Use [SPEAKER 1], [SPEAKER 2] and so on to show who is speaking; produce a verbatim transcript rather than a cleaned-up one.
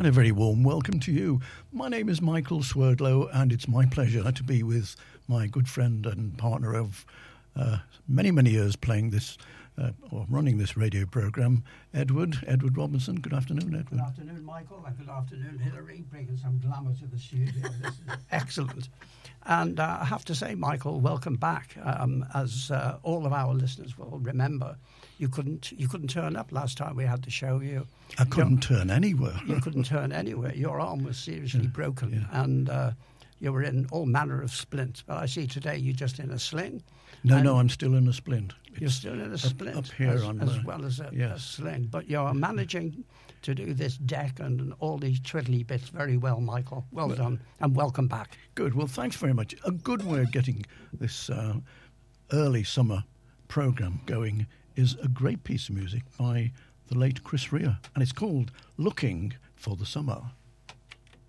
[SPEAKER 1] And a very warm welcome to you. My name is Michael Swerdlow, and it's my pleasure to be with my good friend and partner of uh, many, many years playing this, uh, or running this radio programme, Edward, Edward Robinson. Good afternoon, Edward.
[SPEAKER 2] Good afternoon, Michael, and good afternoon, Hilary, bringing some glamour to the studio. This is excellent. And uh, I have to say, Michael, welcome back. Um, as uh, all of our listeners will remember, you couldn't you couldn't turn up last time we had the show. You,
[SPEAKER 1] I couldn't turn anywhere.
[SPEAKER 2] You couldn't turn anywhere. Your arm was seriously
[SPEAKER 1] Yeah,
[SPEAKER 2] broken,
[SPEAKER 1] yeah.
[SPEAKER 2] and uh, you were in all manner of splints. But I see today you're just in a sling.
[SPEAKER 1] No, no, I'm still in a splint.
[SPEAKER 2] You're still in a splint,
[SPEAKER 1] up here
[SPEAKER 2] as,
[SPEAKER 1] on
[SPEAKER 2] as
[SPEAKER 1] the-
[SPEAKER 2] well as a,
[SPEAKER 1] yes.
[SPEAKER 2] a sling. But you're managing to do this deck and, and all these twiddly bits very well, Michael. Well done, and welcome back.
[SPEAKER 1] Good. Well, thanks very much. A good way of getting this uh, early summer programme going is a great piece of music by the late Chris Rea, and it's called Looking for the Summer.